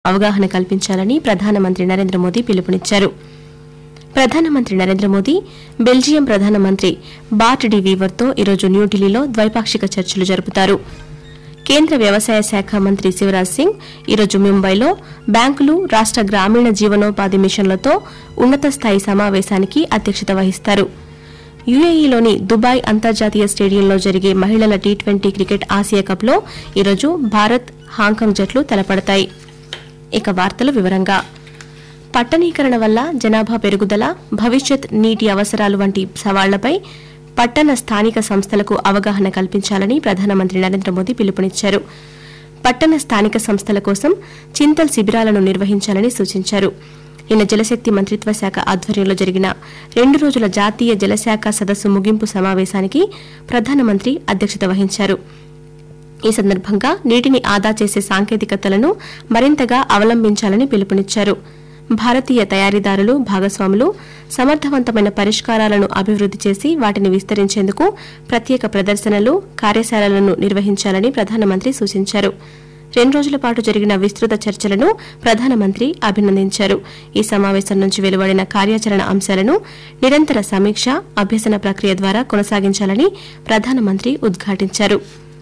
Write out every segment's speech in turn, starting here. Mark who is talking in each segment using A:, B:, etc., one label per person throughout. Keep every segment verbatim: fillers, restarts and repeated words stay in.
A: అవగాహన కల్పించాలని ప్రధానమంత్రి నరేంద్ర మోదీ పిలుపునిచ్చారు. ప్రధానమంత్రి నరేంద్ర మోదీ బెల్జియం ప్రధానమంత్రి బార్ట్ డి వీవర్తో ఈరోజు న్యూఢిల్లీలో ద్వైపాక్షిక చర్చలు జరుపుతారు. కేంద్ర వ్యవసాయ శాఖ మంత్రి శివరాజ్ సింగ్ ఈరోజు ముంబైలో బ్యాంకులు, రాష్ట గ్రామీణ జీవనోపాధి మిషన్లతో ఉన్నత స్థాయి సమావేశానికి అధ్యక్షత వహిస్తారు. యుఏఈలోని దుబాయ్ అంతర్జాతీయ స్టేడియంలో జరిగే మహిళల టీ ట్వంటీ క్రికెట్ ఆసియా కప్లో ఈరోజు భారత్, హాంకాంగ్ జట్లు తలపడతాయి. ఇక వార్తలు వివరంగా పట్టణీకరణ వల్ల జనాభా పెరుగుదల, భవిష్యత్ నీటి అవసరాలు వంటి సవాళ్లపై పట్టణ స్థానిక సంస్థలకు అవగాహన కల్పించాలని ప్రధానమంత్రి నరేంద్ర మోదీ పిలుపునిచ్చారు. పట్టణ స్థానిక సంస్థల కోసం చింతల్ శిబిరాలను నిర్వహించాలని సూచించారు. నిన్న జలశక్తి మంత్రిత్వ శాఖ ఆధ్వర్యంలో జరిగిన రెండు రోజుల జాతీయ జలశాఖ సదస్సు ముగింపు సమావేశానికి ప్రధానమంత్రి అధ్యక్షత వహించారు. ఈ సందర్భంగా నీటిని ఆదా చేసే సాంకేతికతలను మరింతగా అవలంబించాలని పిలుపునిచ్చారు. భారతీయ తయారీదారులు, భాగస్వాములు సమర్థవంతమైన పరిష్కారాలను అభివృద్ది చేసి వాటిని విస్తరించేందుకు ప్రత్యేక ప్రదర్శనలు, కార్యశాలలను నిర్వహించాలని ప్రధానమంత్రి సూచించారు. రెండు రోజుల పాటు జరిగిన విస్తృత చర్చలను ప్రధానమంత్రి అభినందించారు. ఈ సమావేశం నుంచి వెలువడిన కార్యాచరణ అంశాలను నిరంతర సమీక్ష, అభ్యసన ప్రక్రియ ద్వారా కొనసాగించాలని ప్రధానమంత్రి ఉద్ఘాటించారు.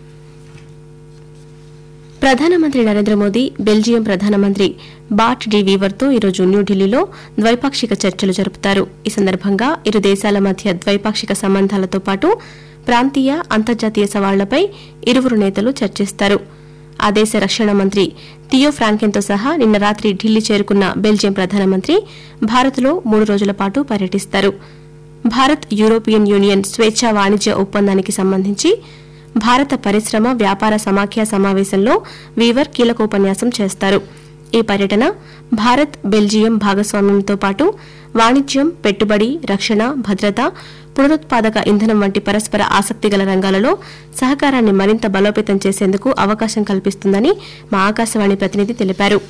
A: ప్రధానమంత్రి నరేంద్ర మోదీ బెల్జియం ప్రధానమంత్రి బార్ట్ డి వీవర్తో ఈరోజు న్యూఢిల్లీలో ద్వైపాక్షిక చర్చలు జరుపుతారు. ఈ సందర్భంగా ఇరు దేశాల మధ్య ద్వైపాక్షిక సంబంధాలతో పాటు ప్రాంతీయ, అంతర్జాతీయ సవాళ్లపై ఇరువురు నేతలు చర్చిస్తారు. ఆ దేశ రక్షణ మంత్రి థియో ఫ్రాంకెన్తో సహా నిన్న రాత్రి ఢిల్లీ చేరుకున్న బెల్జియం ప్రధానమంత్రి భారత్లో మూడు రోజుల పాటు పర్యటిస్తారు. భారత్ యూరోపియన్ యూనియన్ స్వేచ్ఛా వాణిజ్య ఒప్పందానికి సంబంధించి భారత పరిశ్రమ, వ్యాపార సమాఖ్య సమావేశంలో వీవర్ కీలకోపన్యాసం చేస్తారు. ఈ పర్యటన భారత్, బెల్జియం భాగస్వామ్యంతో పాటు వాణిజ్యం, పెట్టుబడి, రక్షణ, భద్రత, పునరుత్పాదక ఇంధనం వంటి పరస్పర ఆసక్తిగల రంగాలలో సహకారాన్ని మరింత బలోపేతం చేసేందుకు అవకాశం కల్పిస్తుందని మా ఆకాశవాణి ప్రతినిధి తెలిపారు.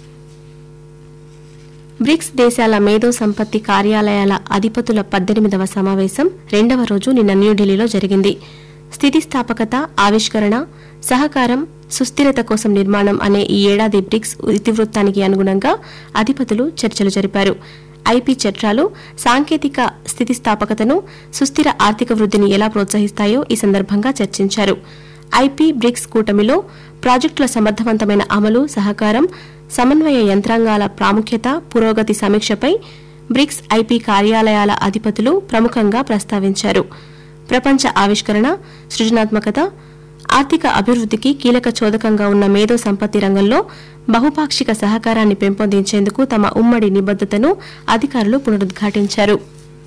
A: బ్రిక్స్ దేశాల మేధో సంపత్తి కార్యాలయాల అధిపతుల పద్దెనిమిదవ సమావేశం రెండవ రోజు నిన్న న్యూఢిల్లీలో జరిగింది. స్థితిస్థాపకత, ఆవిష్కరణ, సహకారం, సుస్థిరత కోసం నిర్మాణం అనే ఈ ఏడాది బ్రిక్స్ ఇతివృత్తానికి అనుగుణంగా అధిపతులు చర్చలు జరిపారు. ఐపీ చట్టాలు సాంకేతిక స్థితిస్థాపకతను, సుస్థిర ఆర్థిక వృద్ధిని ఎలా ప్రోత్సహిస్తాయో ఈ సందర్భంగా చర్చించారు. ఐపీ బ్రిక్స్ కూటమిలో ప్రాజెక్టుల సమర్థవంతమైన అమలు, సహకారం, సమన్వయ యంత్రాంగాల ప్రాముఖ్యత, పురోగతి సమీక్షపై బ్రిక్స్ ఐపీ కార్యాలయాల అధిపతులు ప్రముఖంగా ప్రస్తావించారు. ప్రపంచ ఆవిష్కరణ, సృజనాత్మకత, ఆర్థిక అభివృద్ధికి కీలక చోదకంగా ఉన్న మేధో సంపత్తి రంగంలో బహుపాక్షిక సహకారాన్ని పెంపొందించేందుకు తమ ఉమ్మడి నిబద్దతను అధికారులు పునరుద్ఘాటించారు.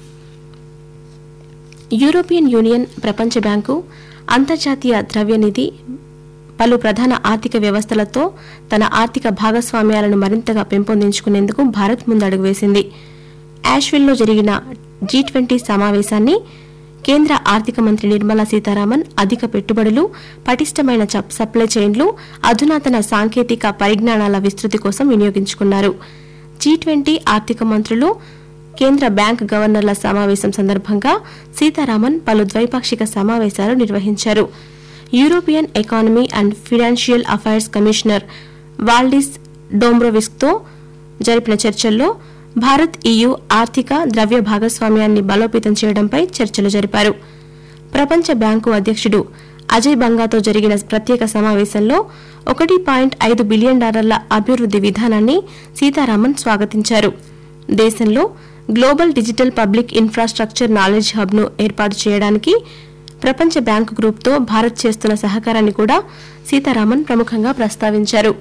A: యూరోపియన్ యూనియన్, ప్రపంచ బ్యాంకు, అంతర్జాతీయ ద్రవ్యనిధి పలు ప్రధాన ఆర్థిక వ్యవస్థలతో తన ఆర్థిక భాగస్వామ్యాలను మరింతగా పెంపొందించుకునేందుకు భారత్ ముందడుగు వేసింది. యాష్విల్లో జరిగిన జీ ట్వంటీ సమావేశాన్ని కేంద్ర ఆర్థిక మంత్రి నిర్మలా సీతారామన్ అధిక పెట్టుబడులు, పటిష్టమైన సప్లై చైన్లు, అధునాతన సాంకేతిక పరిజ్ఞానాల విస్తృతి కోసం వినియోగించుకున్నారు. జీ ట్వంటీ ఆర్థిక మంత్రులు, కేంద్ర బ్యాంక్ గవర్నర్ల సమావేశం సందర్భంగా సీతారామన్ పలు ద్వైపాక్షిక సమావేశాలు నిర్వహించారు. European economy and financial affairs commissioner Valdis డోంబ్రోవిస్క్తో జరిపిన చర్చల్లో భారత్, ఈయూ ఆర్థిక, ద్రవ్య భాగస్వామ్యాన్ని బలోపేతం చేయడంపై చర్చలు జరిపారు. ప్రపంచ బ్యాంకు అధ్యక్షుడు అజయ్ బంగాతో జరిగిన ప్రత్యేక సమావేశంలో ఒకటి పాయింట్ ఐదు బిలియన్ డాలర్ల అభివృద్ది విధానాన్ని సీతారామన్ స్వాగతించారు. దేశంలో global digital public infrastructure knowledge హబ్ను ఏర్పాటు చేయడానికి ప్రపంచ బ్యాంకు గ్రూప్తో భారత్ చేస్తున్న సహకారాన్ని కూడా సీతారామన్ ప్రముఖంగా ప్రస్తావించారు.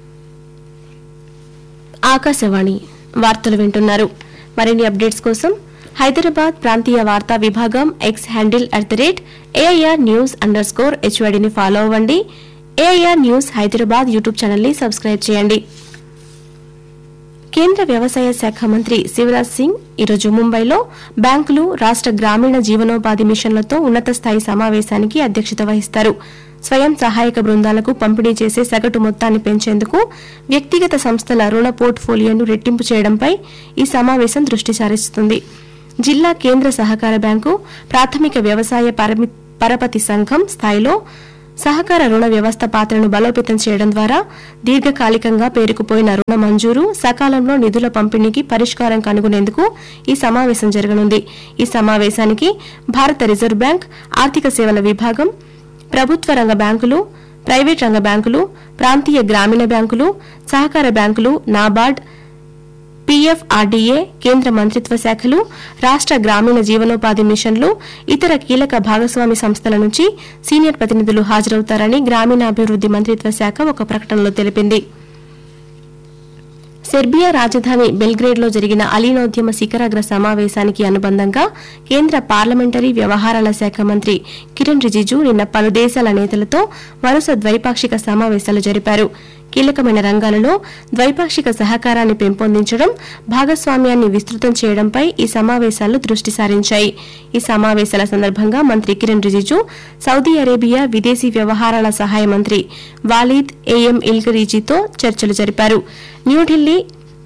A: ఆకాశవాణి వార్తలు వింటున్నారు. మరిన్ని అప్డేట్స్ కోసం హైదరాబాద్ ప్రాంతీయ వార్తా విభాగం X handle at the rate AIR news under score హెచ్వైడీని follow అవ్వండి. AIR news Hyderabad YouTube channel ని సబ్స్క్రైబ్ చేయండి. కేంద్ర వ్యవసాయ శాఖ మంత్రి శివరాజ్ సింగ్ ఈరోజు ముంబైలో బ్యాంకులు, రాష్ట గ్రామీణ జీవనోపాధి మిషన్లతో ఉన్నత స్థాయి సమావేశానికి అధ్యక్షత వహిస్తారు. స్వయం సహాయక బృందాలకు పంపిణీ చేసే సగటు మొత్తాన్ని పెంచేందుకు వ్యక్తిగత సంస్థల రుణ పోర్ట్ఫోలియోను రెట్టింపు చేయడంపై ఈ సమావేశం దృష్టి సారిస్తుంది. జిల్లా కేంద్ర సహకార బ్యాంకు, ప్రాథమిక వ్యవసాయ పరపతి సంఘం స్థాయిలో సహకార రుణ వ్యవస్థ పాత్రను బలోపేతం చేయడం ద్వారా దీర్ఘకాలికంగా పేరుకుపోయిన రుణ మంజూరు, సకాలంలో నిధుల పంపిణీకి పరిష్కారం కనుగొనేందుకు ఈ సమావేశం జరగనుంది. ఈ సమావేశానికి భారత రిజర్వ్ బ్యాంక్, ఆర్థిక సేవల విభాగం, ప్రభుత్వ రంగ బ్యాంకులు, ప్రైవేట్ రంగ బ్యాంకులు, ప్రాంతీయ గ్రామీణ బ్యాంకులు, సహకార బ్యాంకులు, నాబార్డ్, పీఎఫ్ఆర్డీఏ, కేంద్ర మంత్రిత్వ శాఖలు, రాష్ట గ్రామీణ జీవనోపాధి మిషన్లు, ఇతర కీలక భాగస్వామి సంస్థల నుంచి సీనియర్ ప్రతినిధులు హాజరవుతారని గ్రామీణాభివృద్ది మంత్రిత్వ శాఖ ఒక ప్రకటనలో తెలిపింది. సెర్బియా రాజధాని బెల్గ్రేడ్లో జరిగిన అలీనోద్యమ శిఖరాగ్ర సమావేశానికి అనుబంధంగా కేంద్ర పార్లమెంటరీ వ్యవహారాల శాఖ మంత్రి కిరణ్ రిజిజు నిన్న పలు దేశాల నేతలతో వరుస ద్వైపాక్షిక సమావేశాలు జరిపారు. కీలకమైన రంగాలలో ద్వైపాక్షిక సహకారాన్ని పెంపొందించడం, భాగస్వామ్యాన్ని విస్తృతం చేయడంపై ఈ సమావేశాలు దృష్టి సారించాయి. ఈ సమావేశాల సందర్భంగా మంత్రి కిరణ్ రిజిజు సౌదీ అరేబియా విదేశీ వ్యవహారాల సహాయ మంత్రి వాలీద్ ఏఎం ఇల్గరీజీతో చర్చలు జరిపారు. న్యూఢిల్లీ,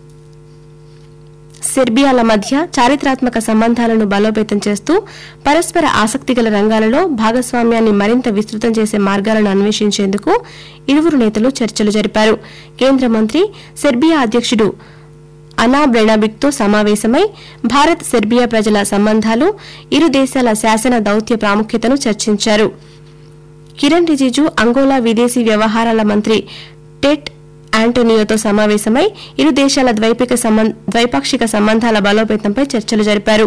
A: సెర్బియాల మధ్య చారిత్రాత్మక సంబంధాలను బలోపేతం చేస్తూ పరస్పర ఆసక్తిగల రంగాలలో భాగస్వామ్యాన్ని మరింత విస్తృతం చేసే మార్గాలను అన్వేషించేందుకు ఇరువురు నేతలు చర్చలు జరిపారు. కేంద్ర మంత్రి సెర్బియా అధ్యకుడు అనా బ్రెనాబిక్తో సమావేశమై భారత్ సెర్బియా ప్రజల సంబంధాలు, ఇరు దేశాల శాసన దౌత్య ప్రాముఖ్యతను చర్చించారు. కిరణ్ రిజిజు అంగోలా విదేశీ వ్యవహారాల మంత్రి టెట్ ఆంటోనియోతో సమావేశమై ఇరు దేశాల ద్వైపాక్షిక సంబంధాల బలోపేతంపై చర్చలు జరిపారు.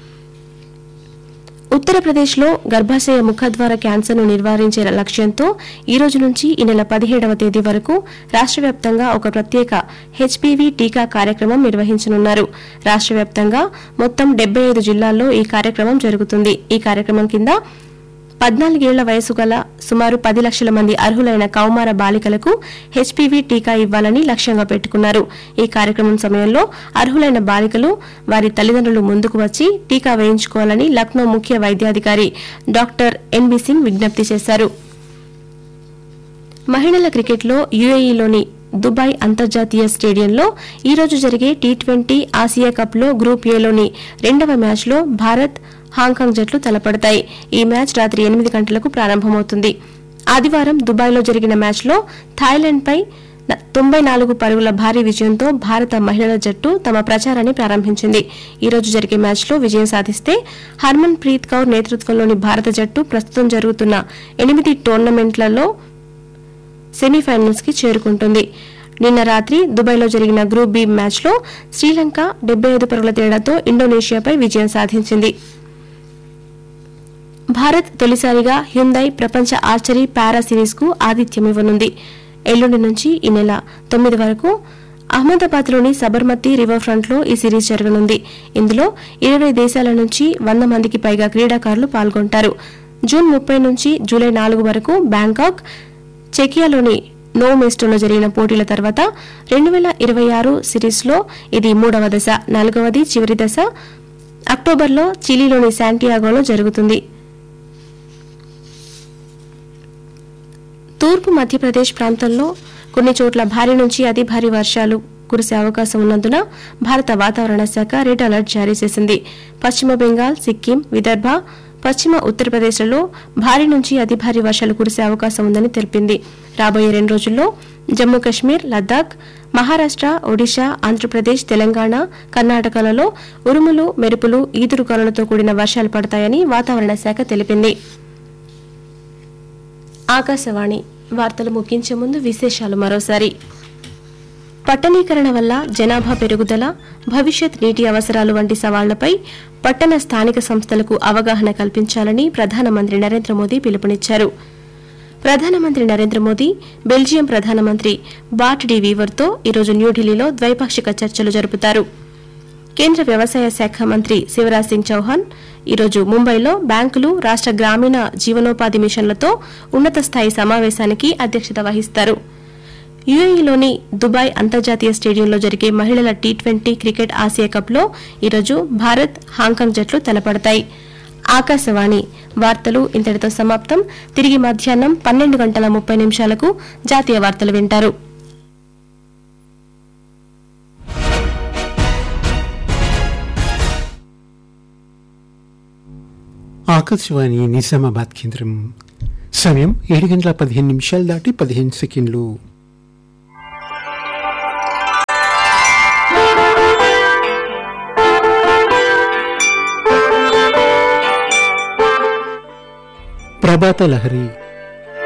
A: ఉత్తరప్రదేశ్లో గర్భాశయ ముఖద్వార క్యాన్సర్ను నివారించే లక్ష్యంతో ఈ రోజు నుంచి ఈ నెల పదిహేడవ తేదీ వరకు రాష్ట వ్యాప్తంగా ఒక ప్రత్యేక హెచ్పీవీ టీకా కార్యక్రమం నిర్వహించనున్నారు. రాష్ట వ్యాప్తంగా మొత్తం డెబ్బై ఐదు జిల్లాల్లో ఈ కార్యక్రమం జరుగుతుంది. ఈ కార్యక్రమం కింద పద్నాలుగేళ్ల వయసు గల సుమారు పది లక్షల మంది అర్హులైన కౌమార బాలికలకు హెచ్పీవీ టీకా ఇవ్వాలని లక్ష్యంగా పెట్టుకున్నారు. ఈ కార్యక్రమం సమయంలో అర్హులైన బాలికలు, వారి తల్లిదండ్రులు ముందుకు వచ్చి టీకా వేయించుకోవాలని లక్నో ముఖ్య వైద్యాధికారి డాక్టర్ ఎన్బి సింగ్ విజ్ఞప్తి చేశారు. మహిళల క్రికెట్లో యుఏఈలోని దుబాయ్ అంతర్జాతీయ స్టేడియంలో ఈ రోజు జరిగే టీ ట్వంటీ ఆసియా కప్లో గ్రూప్ ఏలోని రెండవ మ్యాచ్లో భారత్, హాంకాంగ్ జట్లు తలపడతాయి. ఈ మ్యాచ్ రాత్రి ఎనిమిది గంటలకు ప్రారంభమవుతుంది. ఆదివారం దుబాయ్లో జరిగిన మ్యాచ్లో థాయిలాండ్పై తొంభై నాలుగు పరుగుల భారీ విజయంతో భారత మహిళల జట్టు తమ ప్రచారాన్ని ప్రారంభించింది. ఈ రోజు జరిగే మ్యాచ్లో విజయం సాధిస్తే హర్మన్ ప్రీత్ కౌర్ నేతృత్వంలోని భారత జట్టు ప్రస్తుతం జరుగుతున్న ఎనిమిది టోర్నమెంట్లలో సెమీఫైనల్స్ కి చేరుకుంటుంది. నిన్న రాత్రి దుబాయ్లో జరిగిన గ్రూప్ బి మ్యాచ్లో శ్రీలంక డెబ్బై ఐదు పరుగుల తేడాతో ఇండోనేషియాపై విజయం సాధించింది. భారత్ తొలిసారిగా హ్యుందై ప్రపంచ ఆర్చరీ పారా సిరీస్ కు ఆతిథ్యమివ్వనుంది. ఎల్లుండి నుంచి ఈ నెల తొమ్మిది వరకు అహ్మదాబాద్లోని సబర్మతి రివర్ ఫ్రంట్లో ఈ సిరీస్ జరగనుంది. ఇందులో ఇరవై దేశాల నుంచి వంద మందికి పైగా క్రీడాకారులు పాల్గొంటారు. జూన్ ముప్పై నుంచి జూలై నాలుగు వరకు బ్యాంకాక్, చెకియాలోని నో మెస్టోలో జరిగిన పోటీల తర్వాత రెండు వేల ఇరవై ఆరు సిరీస్లో ఇది మూడవ దశ. నాలుగవది, చివరి దశ అక్టోబర్లో చిలీలోని శాంటియాగోలో జరుగుతుంది. తూర్పు మధ్యప్రదేశ్ ప్రాంతంలో కొన్ని చోట్ల భారీ నుంచి అతి భారీ వర్షాలు కురిసే అవకాశం ఉన్నందున భారత వాతావరణ శాఖ రెడ్ అలర్ట్ జారీ చేసింది. పశ్చిమ బెంగాల్, సిక్కిం, విదర్భ, పశ్చిమ ఉత్తరప్రదేశ్లలో భారీ నుంచి అతి భారీ వర్షాలు కురిసే అవకాశం ఉందని తెలిపింది. రాబోయే రెండు రోజుల్లో జమ్మూ కశ్మీర్, లద్దాఖ్, మహారాష్ట, ఒడిశా, ఆంధ్రప్రదేశ్, తెలంగాణ, కర్ణాటకలలో ఉరుములు, మెరుపులు, ఈదురుగాలులతో కూడిన వర్షాలు పడతాయని వాతావరణ శాఖ తెలిపింది. ఆకాశవాణి వార్తలు ముగించే ముందు విశేషాలు మరోసారి. పట్టణీకరణ వల్ల జనాభా పెరుగుదల, భవిష్యత్ నీటి అవసరాలు వంటి సవాళ్లపై పట్టణ స్థానిక సంస్థలకు అవగాహన కల్పించాలని ప్రధానమంత్రి నరేంద్ర మోదీ పిలుపునిచ్చారు. ప్రధానమంత్రి నరేంద్ర మోదీ బెల్జియం ప్రధానమంత్రి బార్ట్ డి వీవర్తో ఈరోజు న్యూఢిల్లీలో ద్వైపాక్షిక చర్చలు జరుపుతారు. కేంద్ర వ్యవసాయ శాఖ మంత్రి శివరాజ్ సింగ్ చౌహాన్ ఈరోజు ముంబైలో బ్యాంకులు, రాష్ట గ్రామీణ జీవనోపాధి మిషన్లతో ఉన్నత స్థాయి సమావేశానికి అధ్యక్షత వహిస్తారు. యుఏఈలోని దుబాయ్ అంతర్జాతీయ స్టేడియంలో జరిగే మహిళల టీ ట్వంటీ క్రికెట్ ఆసియా కప్లో ఈరోజు భారత్, హాంకాంగ్ జట్లు తలపడతాయి. ఆకాశవాణి వార్తలు ఇంతటితో సమాప్తం. తిరిగి మధ్యాహ్నం పన్నెండు గంటల ముప్పై నిమిషాలకు జాతీయ వార్తలు వింటారు.
B: ఆకాశవాణి నిజామాబాద్ కేంద్రం సమయం ఏడు గంటల పదిహేను నిమిషాలు దాటి పదిహేను సెకండ్లు. ప్రభాత లహరి